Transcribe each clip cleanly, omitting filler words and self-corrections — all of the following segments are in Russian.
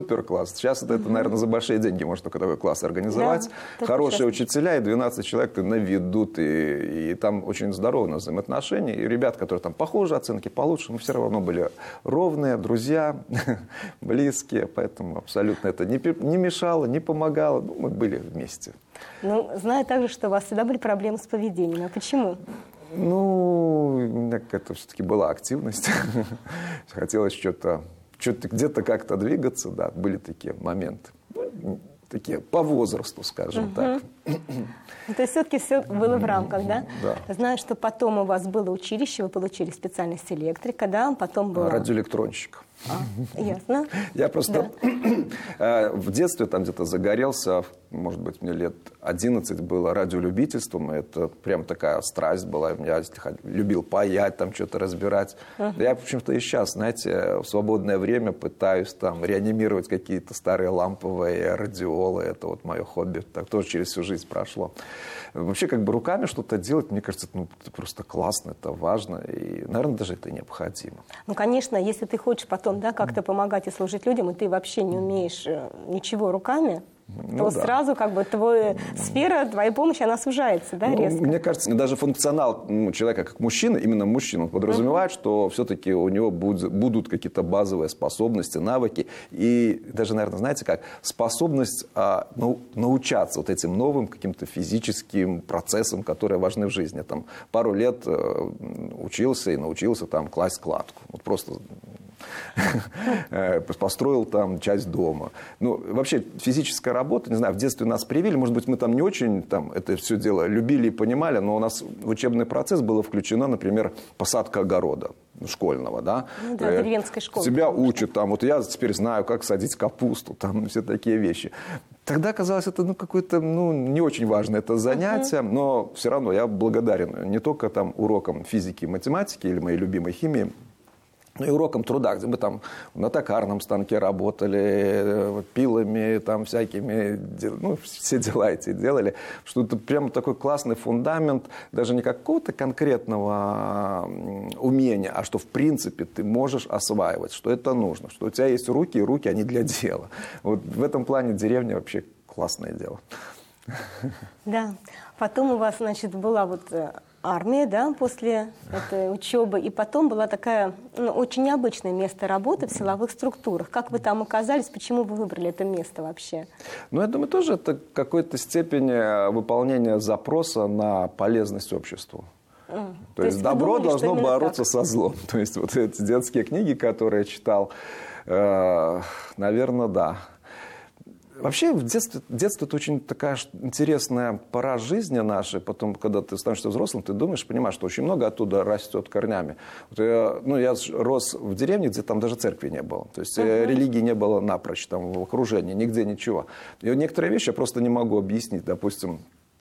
суперкласс. Сейчас это, наверное, за большие деньги можно только такой класс организовать. Да, хорошие учителя, и 12 человек ты наведут, и там очень здоровые взаимоотношения. И ребят, которые там похуже оценки, получше, мы все равно были ровные, друзья, близкие, поэтому абсолютно это не мешало, не помогало. Ну, мы были вместе. Ну, знаю также, что у вас всегда были проблемы с поведением. А почему? Ну, у меня какая-то все-таки была активность. Хотелось что-то где-то как-то двигаться, да, были такие моменты. Такие по возрасту, скажем так. То есть все-таки все было в рамках, да? Да. Знаю, что потом у вас было училище, вы получили специальность электрика, да? Потом было... Радиоэлектронщик. Ясно. Я просто в детстве там где-то загорелся, может быть, мне лет 11 было радиолюбительством, и это прям такая страсть была. Я любил паять, там что-то разбирать. Я, в общем-то, и сейчас, знаете, в свободное время пытаюсь там реанимировать какие-то старые ламповые радиолы. Это вот мое хобби. Так тоже через всю жизнь прошло. Вообще, как бы руками что-то делать, мне кажется, ну, это просто классно, это важно. И, наверное, даже это необходимо. Ну, конечно, если ты хочешь потом, да, как-то помогать и служить людям, и ты вообще не умеешь ничего руками, то сразу как бы твоя сфера, твоя помощь, она сужается, да, резко? Мне кажется, даже функционал человека как мужчины, именно мужчина, он подразумевает, что все-таки у него будут какие-то базовые способности, навыки. И даже, наверное, знаете как, способность научаться вот этим новым каким-то физическим процессам, которые важны в жизни. Там, пару лет учился и научился там класть складку. Вот просто... построил там часть дома. Ну, вообще, физическая работа, не знаю, в детстве нас привили, может быть, мы там не очень там это все дело любили и понимали, но у нас в учебный процесс было включено, например, посадка огорода школьного, да. Ну, да, деревенской школы. Тебя учат там, вот я теперь знаю, как садить капусту, там все такие вещи. Тогда казалось, это какое-то, не очень важное это занятие, но все равно я благодарен не только там урокам физики и математики или моей любимой химии, и уроком труда, где мы там на токарном станке работали, пилами там всякими, все дела эти делали, что это прямо такой классный фундамент, даже не какого-то конкретного умения, а что в принципе ты можешь осваивать, что это нужно, что у тебя есть руки, и руки, они для дела. Вот в этом плане деревня вообще классное дело. Да, потом у вас, значит, была вот... армия, да, после этой учебы. И потом была такая, очень необычное место работы в силовых структурах. Как вы там оказались? Почему вы выбрали это место вообще? Ну, я думаю, тоже это какой-то степени выполнения запроса на полезность обществу. То есть добро должно бороться со злом. То есть вот эти детские книги, которые я читал, наверное, да. Вообще, детство это очень такая интересная пора жизни нашей. Потом, когда ты становишься взрослым, ты думаешь, понимаешь, что очень много оттуда растет корнями. Вот я рос в деревне, где там даже церкви не было. То есть религии не было напрочь, там, в окружении, нигде ничего. И некоторые вещи я просто не могу объяснить. Допустим,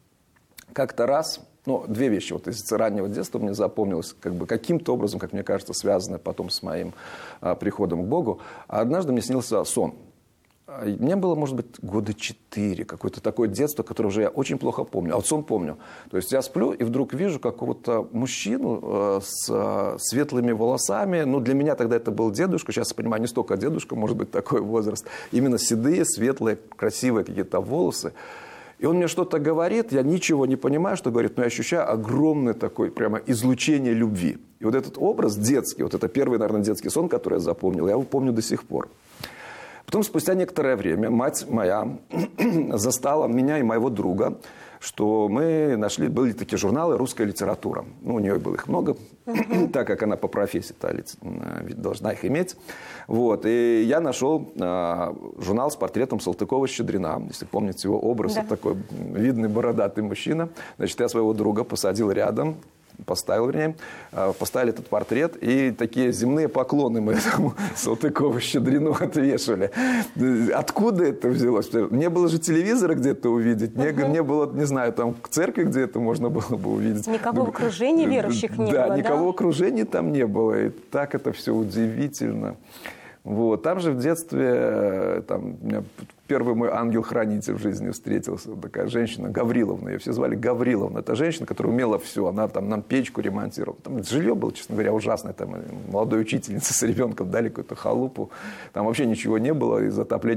как-то раз... две вещи вот из раннего детства мне запомнилось, как бы каким-то образом, как мне кажется, связаны потом с моим приходом к Богу. А однажды мне снился сон. Мне было, может быть, года 4, какое-то такое детство, которое уже я очень плохо помню. А вот сон помню. То есть я сплю и вдруг вижу какого-то мужчину с светлыми волосами. Для меня тогда это был дедушка. Сейчас я понимаю, не столько дедушка, может быть, такой возраст. Именно седые, светлые, красивые какие-то волосы. И он мне что-то говорит, я ничего не понимаю, что говорит, но я ощущаю огромное такое прямо излучение любви. И вот этот образ детский, вот это первый, наверное, детский сон, который я запомнил, я его помню до сих пор. Потом, спустя некоторое время, мать моя застала меня и моего друга, что мы нашли, были такие журналы «Русская литература». У нее было их много, так как она по профессии должна их иметь. Вот. И я нашел журнал с портретом Салтыкова-Щедрина. Если помните его образ, да. Такой видный бородатый мужчина. Значит, я своего друга посадил рядом. Поставили этот портрет, и такие земные поклоны мы этому Салтыкову-Щедрину отвешивали. Откуда это взялось? Не было же телевизора где-то увидеть, не было, не знаю, там в церкви, где это можно было бы увидеть. Никого в окружении верующих не было, да? Да, никого в окружении там не было, и так это все удивительно. Вот. Там же в детстве у меня первый мой ангел-хранитель в жизни встретился. Такая женщина, Гавриловна. Ее все звали Гавриловна. Это женщина, которая умела все. Она там нам печку ремонтировала. Там жилье было, честно говоря, ужасное. Там молодой учительнице с ребенком дали какую-то халупу. Там вообще ничего не было. Из отопления